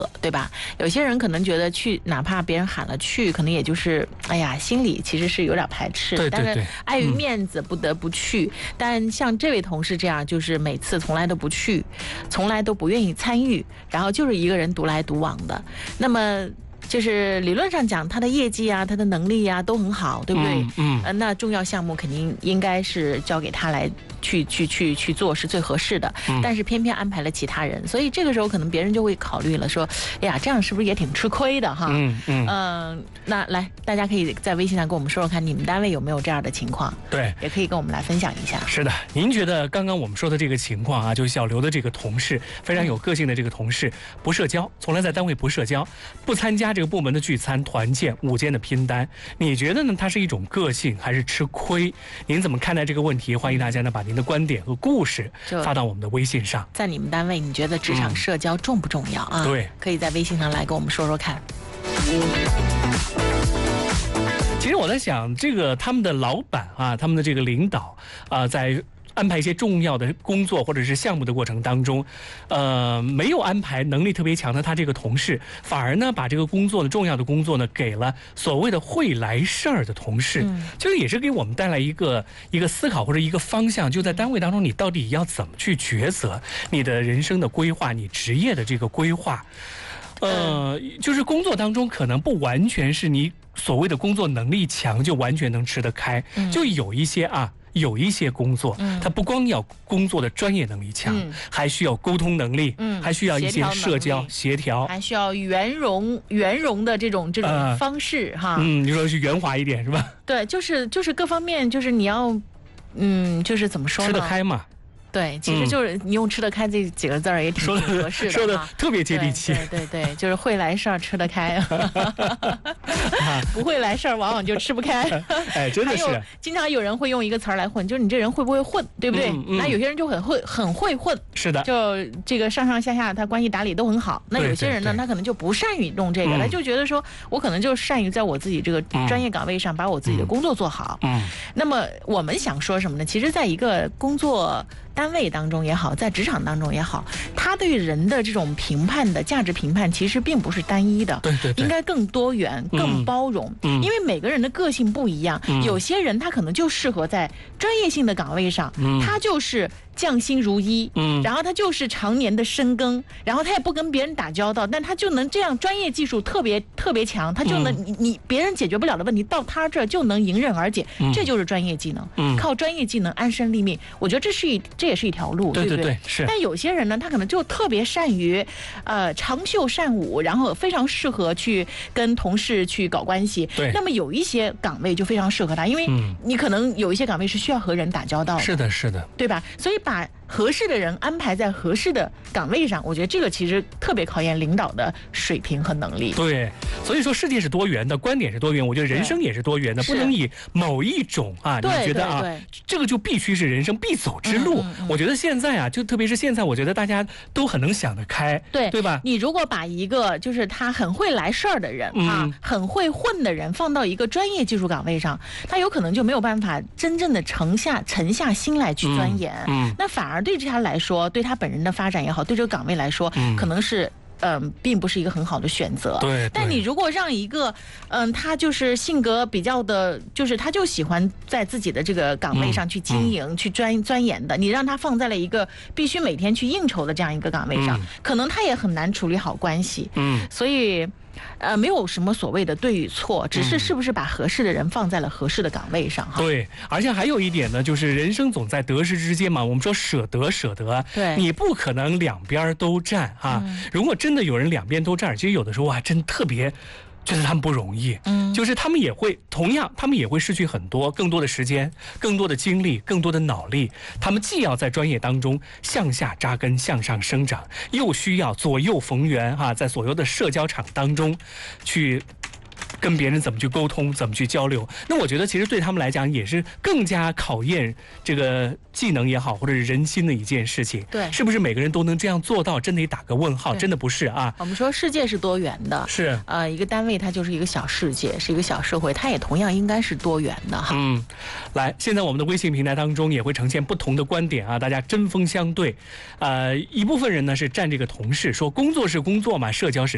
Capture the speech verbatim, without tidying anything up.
对吧？有些人可能觉得去，哪怕别人喊了去，可能也就是，哎呀，心里其实是有点排斥， 对对对， 但是碍于面子不得不去。嗯、但像这位同事这样，就是每次从来都不去，从来都不愿意参与，然后就是一个人独来独往的。那么。就是理论上讲，他的业绩啊，他的能力啊都很好，对不对？ 嗯嗯、 呃，那重要项目肯定应该是交给他来去去去去做是最合适的。 嗯、 但是偏偏安排了其他人，所以这个时候可能别人就会考虑了，说，哎呀，这样是不是也挺吃亏的哈？ 嗯嗯。 呃、那来，大家可以在微信上跟我们说说看，你们单位有没有这样的情况？ 对， 也可以跟我们来分享一下。 是的，您觉得刚刚我们说的这个情况啊，就是小刘的这个同事，非常有个性的这个同事，不社交，从来在单位不社交，不参加这个部门的聚餐、团建、午间的拼单，你觉得呢？它是一种个性还是吃亏？您怎么看待这个问题？欢迎大家呢把您的观点和故事发到我们的微信上。 在你们单位，你觉得职场社交重不重要啊？ 嗯、对， 可以在微信上来跟我们说说看。 其实我在想，这个他们的老板啊，他们的这个领导啊、呃，在安排一些重要的工作或者是项目的过程当中，呃，没有安排能力特别强的他这个同事，反而呢把这个工作的重要的工作呢给了所谓的会来事儿的同事，嗯、就是也是给我们带来一个一个思考或者一个方向，就在单位当中你到底要怎么去抉择你的人生的规划，你职业的这个规划。呃，就是工作当中可能不完全是你所谓的工作能力强就完全能吃得开，嗯、就有一些啊。有一些工作，嗯、它不光要工作的专业能力强，嗯、还需要沟通能力，嗯、还需要一些社交协调， 还需要圆融圆融的这种这种方式、呃、哈。 嗯，你说是圆滑一点是吧？ 对，就是就是各方面，就是你要，嗯，就是怎么说呢？ 吃得开嘛。 对，其实就是你用“吃得开”这几个字儿也挺合适的， 说的特别接地气。 对对 对, 对，就是会来事儿吃得开，不会来事儿往往就吃不开。 哎，真的是。还有经常有人会用一个词儿来混，就是你这人会不会混，对不对？嗯嗯、那有些人就很会很会混， 是的。 就这个上上下下他关系打理都很好。那有些人呢，他可能就不善于用这个，嗯、他就觉得说我可能就善于在我自己这个专业岗位上把我自己的工作做好。嗯。那么我们想说什么呢？其实，在一个工作单位当中也好，在职场当中也好，他对人的这种评判的价值评判其实并不是单一的， 对对对， 应该更多元、更包容。嗯，因为每个人的个性不一样，嗯、有些人他可能就适合在专业性的岗位上，嗯、他就是匠心如一，嗯，然后他就是常年的深耕，然后他也不跟别人打交道，但他就能这样，专业技术特别特别强，他就能、嗯、你你别人解决不了的问题，到他这儿就能迎刃而解，嗯、这就是专业技能。嗯，靠专业技能安身立命，我觉得这是一这也是一条路， 对对不对？ 对是。 但有些人呢，他可能就特别善于，呃，长袖善舞，然后非常适合去跟同事去搞关系。 对。 那么有一些岗位就非常适合他，因为你可能有一些岗位是需要和人打交道的。 是的，是的， 对吧？所以把合适的人安排在合适的岗位上，我觉得这个其实特别考验领导的水平和能力。 对，所以说世界是多元的，观点是多元，我觉得人生也是多元的，不能以某一种啊，你觉得啊，这个就必须是人生必走之路。嗯嗯嗯、我觉得现在啊，就特别是现在，我觉得大家都很能想得开， 对对吧？ 你如果把一个就是他很会来事儿的人啊，嗯、很会混的人放到一个专业技术岗位上，他有可能就没有办法真正的沉下沉下心来去钻研，嗯嗯、那反而对他来说，对他本人的发展也好，对这个岗位来说，嗯、可能是。嗯，并不是一个很好的选择。 对。 但你如果让一个，嗯，他就是性格比较的，就是他就喜欢在自己的这个岗位上去经营、嗯、去钻钻研的，你让他放在了一个必须每天去应酬的这样一个岗位上，嗯、可能他也很难处理好关系。嗯。所以。呃，没有什么所谓的对与错，只是是不是把合适的人放在了合适的岗位上哈。 对，而且还有一点呢，就是人生总在得失之间嘛。我们说舍得舍得， 对， 你不可能两边都占啊。嗯、如果真的有人两边都占，其实有的时候还真特别。就是他们不容易，嗯，就是他们也会同样，他们也会失去很多更多的时间、更多的精力、更多的脑力。他们既要在专业当中向下扎根、向上生长，又需要左右逢源哈、啊，在所有的社交场当中去。跟别人怎么去沟通，怎么去交流，那我觉得其实对他们来讲也是更加考验这个技能也好，或者是人心的一件事情。 对， 是不是每个人都能这样做到？真得打个问号，真的不是啊。 我们说世界是多元的， 是呃，一个单位它就是一个小世界，是一个小社会，它也同样应该是多元的哈。 嗯，来，现在我们的微信平台当中也会呈现不同的观点啊，大家针锋相对。呃，一部分人呢是站这个同事，说工作是工作嘛，社交是。